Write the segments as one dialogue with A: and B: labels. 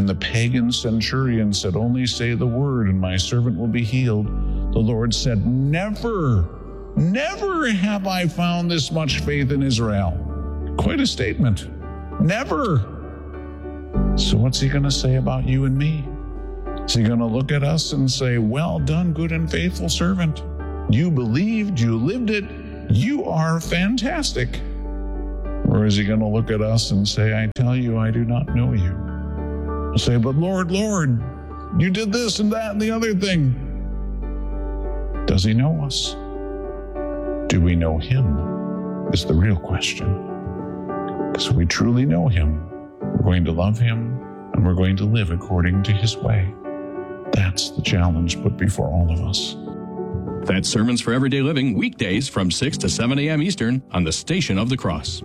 A: when the pagan centurion said, "Only say the word and my servant will be healed," the Lord said, "Never have I found this much faith in Israel." Quite a statement. Never. So what's he going to say about you and me? Is he going to look at us and say, "Well done, good and faithful servant. You believed, you lived it, you are fantastic"? Or is he going to look at us and say, "I tell you, I do not know you"? He'll say, "But Lord, you did this and that and the other thing." Does he know us? Do we know him? Is the real question. Because if we truly know him, we're going to love him and we're going to live according to his way. That's the challenge put before all of us.
B: That's Sermons for Everyday Living, weekdays from 6 to 7 a.m. Eastern on the Station of the Cross.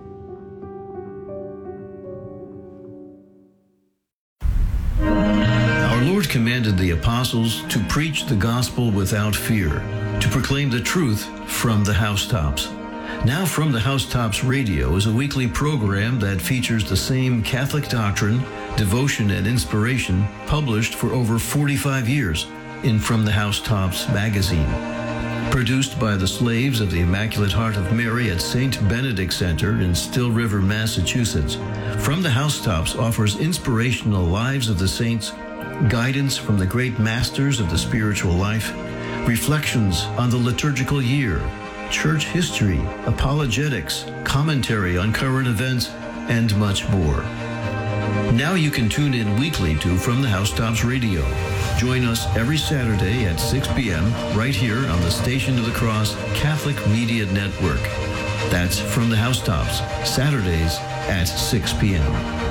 C: Our Lord commanded the apostles to preach the gospel without fear, to proclaim the truth from the housetops. Now From the Housetops Radio is a weekly program that features the same Catholic doctrine, devotion, and inspiration published for over 45 years in From the Housetops magazine. Produced by the slaves of the Immaculate Heart of Mary at St. Benedict Center in Still River, Massachusetts, From the Housetops offers inspirational lives of the saints, guidance from the great masters of the spiritual life, reflections on the liturgical year, church history, apologetics, commentary on current events, and much more. Now you can tune in weekly to From the Housetops Radio. Join us every Saturday at 6 p.m. right here on the Station of the Cross Catholic Media Network. That's From the Housetops, Saturdays at 6 p.m.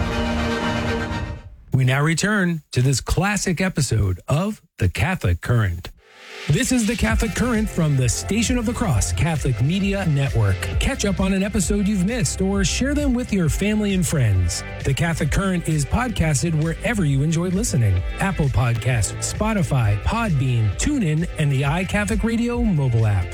D: We now return to this classic episode of The Catholic Current. This is The Catholic Current from the Station of the Cross Catholic Media Network. Catch up on an episode you've missed or share them with your family and friends. The Catholic Current is podcasted wherever you enjoy listening. Apple Podcasts, Spotify, Podbean, TuneIn, and the iCatholic Radio mobile app.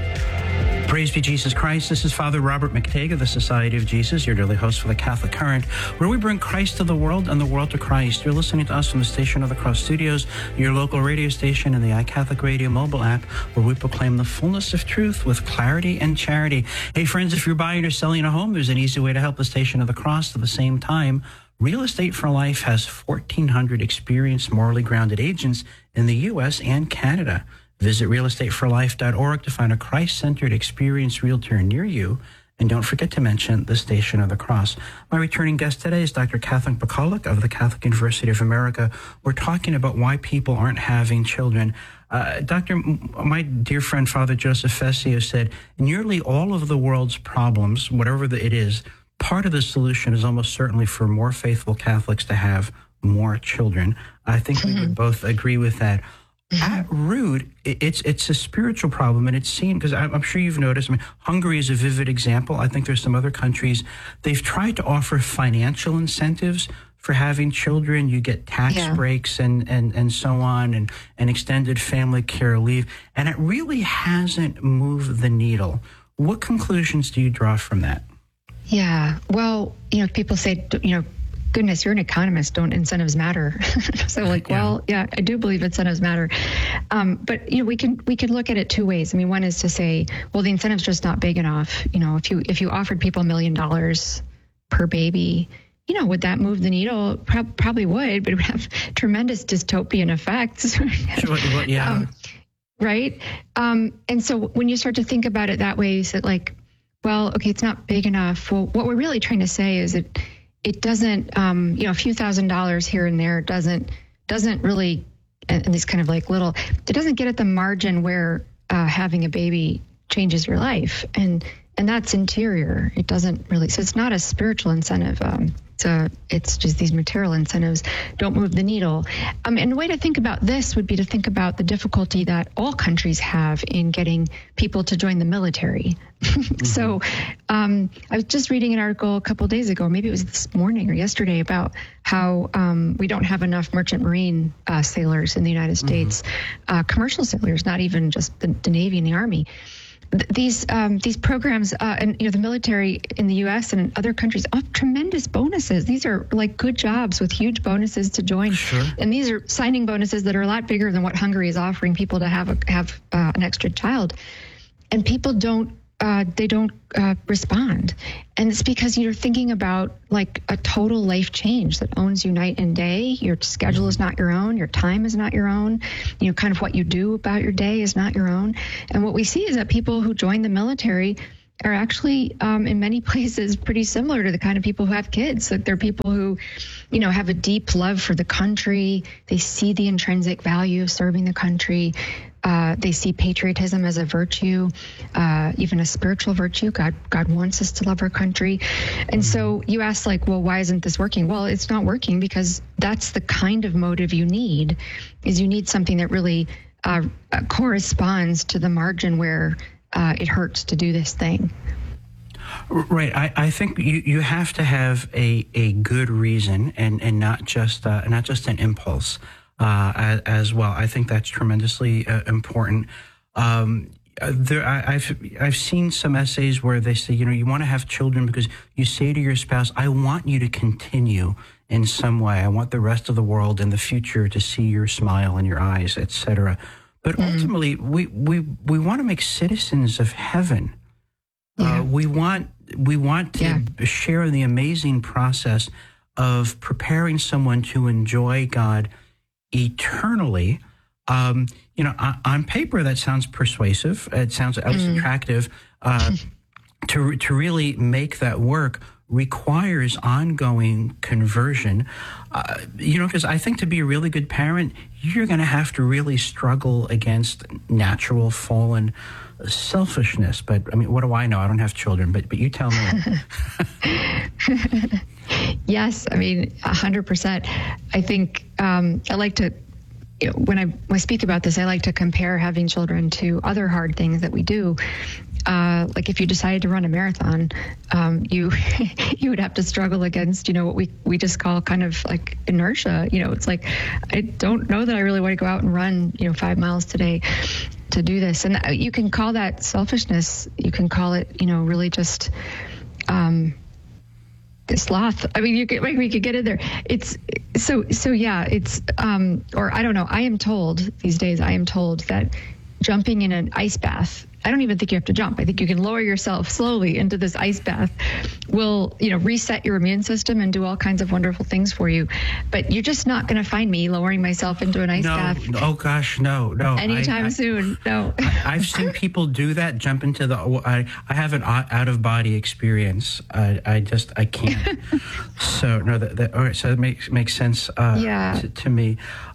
E: Praise be Jesus Christ. This is Father Robert McTague of the Society of Jesus, your daily host for the Catholic Current, where we bring Christ to the world and the world to Christ. You're listening to us from the Station of the Cross Studios, your local radio station, and the iCatholic Radio mobile app, where we proclaim the fullness of truth with clarity and charity. Hey, friends, if you're buying or selling a home, there's an easy way to help the Station of the Cross. At the same time, Real Estate for Life has 1,400 experienced, morally grounded agents in the U.S. and Canada. Visit realestateforlife.org to find a Christ-centered, experienced realtor near you. And don't forget to mention the Station of the Cross. My returning guest today is Dr. Kathleen Pakulak of the Catholic University of America. We're talking about why people aren't having children. Doctor, my dear friend, Father Joseph Fessio said, nearly all of the world's problems, whatever it is, part of the solution is almost certainly for more faithful Catholics to have more children. I think we would both agree with that. At root, it's a spiritual problem, and it's seen, because I'm sure you've noticed, I mean, Hungary is a vivid example. I think there's some other countries. They've tried to offer financial incentives for having children. You get tax breaks and so on, and extended family care leave, and it really hasn't moved the needle. What conclusions do you draw from that? Yeah, well, people say, goodness, you're an economist. Don't incentives matter? So well, I do believe incentives matter. But we could look at it two ways. I mean, one is to say, well, the incentive's just not big enough. If you offered people $1 million per baby, would that move the needle? Probably would, but it would have tremendous dystopian effects. Sure, right? And so when you start to think about it that way, you said well, okay, it's not big enough. Well, what we're really trying to say is that it doesn't, a few $1,000s here and there doesn't really, and these kind of it doesn't get at the margin where having a baby changes your life. And that's interior. It doesn't really, so it's not a spiritual incentive. It's just these material incentives don't move the needle. And the way to think about this would be to think about the difficulty that all countries have in getting people to join the military. So I was just reading an article a couple of days ago, maybe it was this morning or yesterday, about how we don't have enough merchant marine sailors in the United States, commercial sailors, not even just the Navy and the Army.
F: these programs and the military in the U.S. and in other countries offer tremendous bonuses. These are like good jobs with huge bonuses to join,
E: Sure.
F: and these are signing bonuses that are a lot bigger than what Hungary is offering people to have an extra child, and people don't respond, and it's because you're thinking about like a total life change that owns you night and day. Your schedule is not your own. Your time is not your own. Kind of what you do about your day is not your own. And what we see is that people who join the military are actually, in many places, pretty similar to the kind of people who have kids. Like they're people who, have a deep love for the country. They see the intrinsic value of serving the country. They see patriotism as a virtue, even a spiritual virtue. God wants us to love our country. And so you ask, like, well, why isn't this working? Well, it's not working because that's the kind of motive you need, is you need something that really corresponds to the margin where it hurts to do this thing.
E: Right. I think you have to have a good reason and not just an impulse. As well, I think that's tremendously important. I've seen some essays where they say, you want to have children because you say to your spouse, I want you to continue in some way. I want the rest of the world in the future to see your smile in your eyes, etc. But ultimately, we want to make citizens of heaven. Yeah. We want to share in the amazing process of preparing someone to enjoy God eternally. On paper that sounds persuasive. It sounds at least attractive. To really make that work requires ongoing conversion. Because I think to be a really good parent, you're going to have to really struggle against natural fallen selfishness. But I mean, what do I know? I don't have children, but you tell me.
F: Yes, I mean, 100%. I think I like to, when I speak about this, I like to compare having children to other hard things that we do. Like if you decided to run a marathon, you would have to struggle against, what we just call kind of like inertia. It's like, I don't know that I really want to go out and run, 5 miles today to do this. And you can call that selfishness. You can call it, really just sloth. I mean, we could get in there. It's yeah, it's, or I don't know. I am told these days that jumping in an ice bath, I don't even think you have to jump. I think you can lower yourself slowly into this ice bath will, reset your immune system and do all kinds of wonderful things for you. But you're just not going to find me lowering myself into an ice bath.
E: Oh gosh, no.
F: Anytime soon. No.
E: I've seen people do that, jump into I have an out of body experience. I can't. So no, all right. So it makes sense. To me.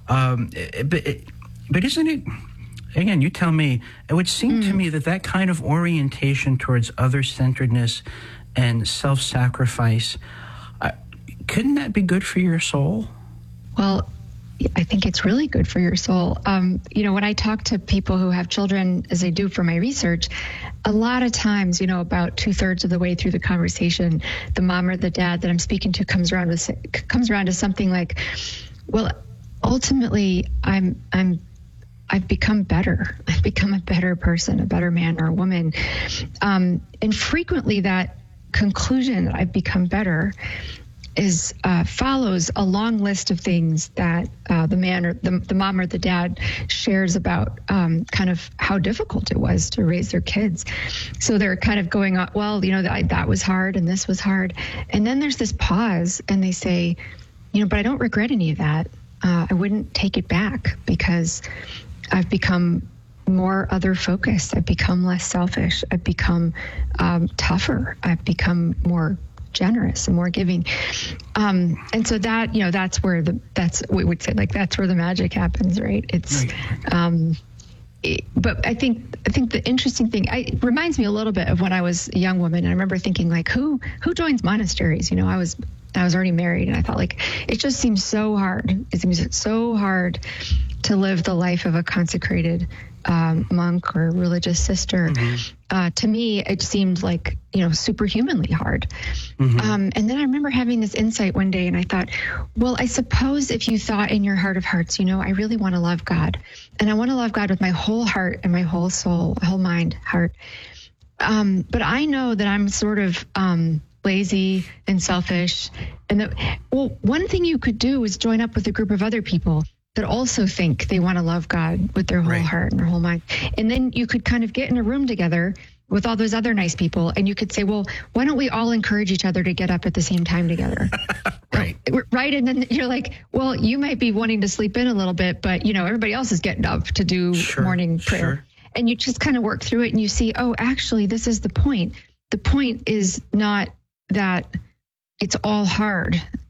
E: But isn't it? Again, you tell me. It would seem to me that kind of orientation towards other-centeredness and self-sacrifice, couldn't that be good for your soul?
F: Well, I think it's really good for your soul. When I talk to people who have children, as I do for my research, a lot of times, about 2/3 of the way through the conversation, the mom or the dad that I'm speaking to comes around to something like, well, ultimately, I've become better. I've become a better person, a better man or a woman. And frequently that conclusion that I've become better follows a long list of things that the man or the mom or the dad shares about kind of how difficult it was to raise their kids. So they're kind of going on, well, that was hard and this was hard. And then there's this pause and they say, but I don't regret any of that. I wouldn't take it back because I've become more other-focused. I've become less selfish. I've become tougher. I've become more generous and more giving. And so that, that's where that's we would say, like, that's where the magic happens, right? It's, but I think the interesting thing, it reminds me a little bit of when I was a young woman. And I remember thinking, like, who joins monasteries? I was already married, and I thought, like, it just seems so hard. It seems so hard to live the life of a consecrated monk or religious sister. To me, it seemed like, superhumanly hard. And then I remember having this insight one day, and I thought, well, I suppose if you thought in your heart of hearts, I really want to love God, and I want to love God with my whole heart and my whole soul, whole mind, heart. But I know that I'm sort of lazy and selfish. And one thing you could do is join up with a group of other people that also think they want to love God with their whole heart and their whole mind. And then you could kind of get in a room together with all those other nice people, and you could say, well, why don't we all encourage each other to get up at the same time together? Right. And then you're like, well, you might be wanting to sleep in a little bit, but, everybody else is getting up to do morning prayer. Sure. And you just kind of work through it, and you see, oh, actually, this is the point. The point is not that it's all hard.